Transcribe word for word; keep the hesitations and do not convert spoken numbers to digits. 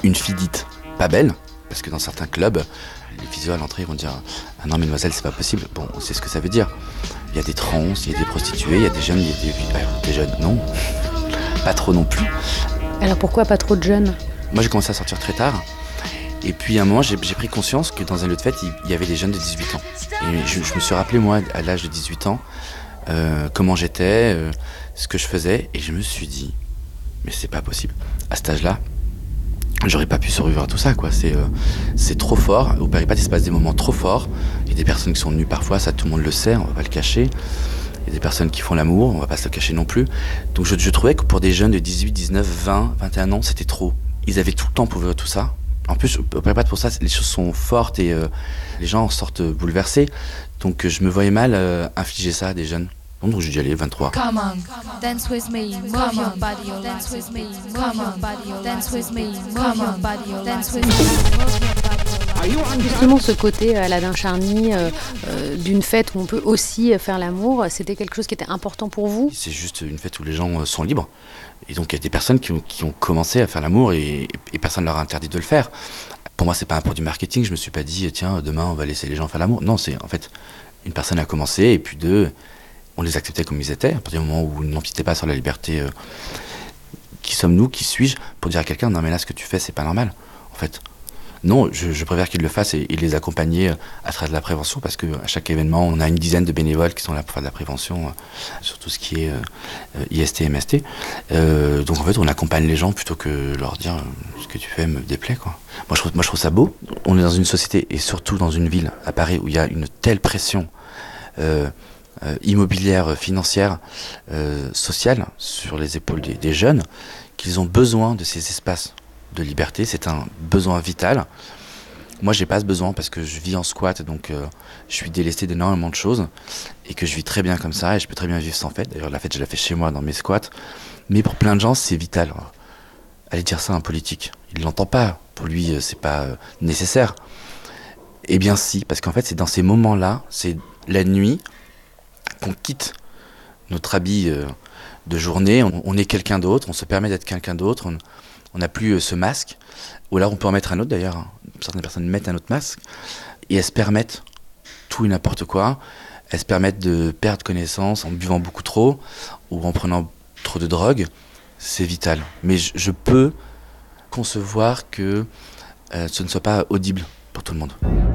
une fille dite pas belle, parce que dans certains clubs, les physios à l'entrée vont dire « Ah non, mademoiselle, c'est pas possible ». Bon, c'est ce que ça veut dire. Il y a des trans, il y a des prostituées, il y a des jeunes, il y a des... Alors, des jeunes, non. Pas trop non plus. Alors pourquoi pas trop de jeunes ? Moi, j'ai commencé à sortir très tard. Et puis, à un moment, j'ai, j'ai pris conscience que dans un lieu de fête, il y avait des jeunes de dix-huit ans. Et je, je me suis rappelé, moi, à l'âge de dix-huit ans, euh, comment j'étais, euh, ce que je faisais. Et je me suis dit, mais c'est pas possible. À cet âge-là, j'aurais pas pu survivre à tout ça, quoi. C'est, euh, c'est trop fort. Au Péripat, il se passe des moments trop forts. Il y a des personnes qui sont nues parfois, ça tout le monde le sait, on va pas le cacher. Il y a des personnes qui font l'amour, on va pas se le cacher non plus. Donc je, je trouvais que pour des jeunes de dix-huit, dix-neuf, vingt, vingt et un ans, c'était trop. Ils avaient tout le temps pour vivre tout ça. En plus, au Péripat, pour ça, les choses sont fortes et euh, les gens en sortent bouleversés. Donc euh, je me voyais mal euh, infliger ça à des jeunes. Donc j'ai dit allez, vingt-trois. Come on, dance with me, move your body, dance with me, come on, dance with me, move your body, dance with me, move your body. Justement, ce côté Aladdin Charny euh, euh, d'une fête où on peut aussi faire l'amour, c'était quelque chose qui était important pour vous ? C'est juste une fête où les gens sont libres. Et donc il y a des personnes qui ont, qui ont commencé à faire l'amour et, et personne ne leur a interdit de le faire. Pour moi, c'est pas un produit marketing. Je me suis pas dit tiens, demain on va laisser les gens faire l'amour. Non, c'est en fait une personne a commencé et puis deux, on les acceptait comme ils étaient. À partir du moment où ils n'empiétaient pas sur la liberté, euh, qui sommes-nous, qui suis-je, pour dire à quelqu'un non mais là ce que tu fais c'est pas normal. En fait, non, je, je préfère qu'ils le fassent et, et les accompagner à travers de la prévention parce que à chaque événement, on a une dizaine de bénévoles qui sont là pour faire de la prévention euh, sur tout ce qui est euh, I S T, M S T. Euh, donc en fait, on accompagne les gens plutôt que leur dire euh, ce que tu fais me déplaît, quoi. Moi je, trouve, moi, je trouve ça beau. On est dans une société et surtout dans une ville à Paris où il y a une telle pression euh, euh, immobilière, financière, euh, sociale sur les épaules des, des jeunes qu'ils ont besoin de ces espaces de liberté, c'est un besoin vital. Moi, j'ai pas ce besoin parce que je vis en squat, donc euh, je suis délesté d'énormément de choses et que je vis très bien comme ça et je peux très bien vivre sans fête. D'ailleurs, la fête, je la fais chez moi dans mes squats. Mais pour plein de gens, c'est vital. Allez dire ça à un politique, il l'entend pas. Pour lui, c'est pas euh, nécessaire. Eh bien, si, parce qu'en fait, c'est dans ces moments-là, c'est la nuit qu'on quitte notre habit euh, de journée. On, on est quelqu'un d'autre, on se permet d'être quelqu'un d'autre. On, On n'a plus ce masque, ou alors on peut en mettre un autre d'ailleurs. Certaines personnes mettent un autre masque, et elles se permettent tout et n'importe quoi. Elles se permettent de perdre connaissance en buvant beaucoup trop, ou en prenant trop de drogue. C'est vital. Mais je, je peux concevoir que euh, ce ne soit pas audible pour tout le monde.